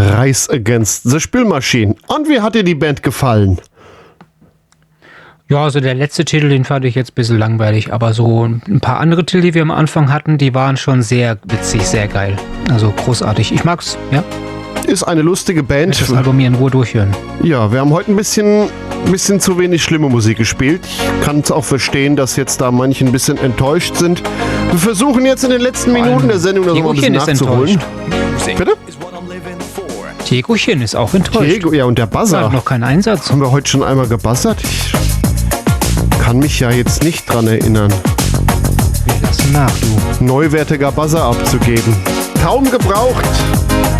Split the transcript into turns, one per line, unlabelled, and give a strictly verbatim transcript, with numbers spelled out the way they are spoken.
Rise Against the Spülmaschine. Und wie hat dir die Band gefallen?
Ja, also der letzte Titel, den fand ich jetzt ein bisschen langweilig, aber so ein paar andere Titel, die wir am Anfang hatten, die waren schon sehr witzig, sehr geil. Also großartig. Ich mag's, ja.
Ist eine lustige Band.
Ich das Album hier in Ruhe durchhören.
Ja, wir haben heute ein bisschen, bisschen zu wenig schlimme Musik gespielt. Ich kann es auch verstehen, dass jetzt da manche ein bisschen enttäuscht sind. Wir versuchen jetzt in den letzten Minuten der Sendung das noch ein bisschen nachzuholen. Bitte?
Diegochen ist auch enttäuscht.
Diego, ja, und der Buzzer.
Noch kein Einsatz.
Haben wir heute schon einmal gebuzzert? Ich kann mich ja jetzt nicht dran erinnern.
Wir lassen nach, du.
Neuwertiger Buzzer abzugeben. Kaum gebraucht.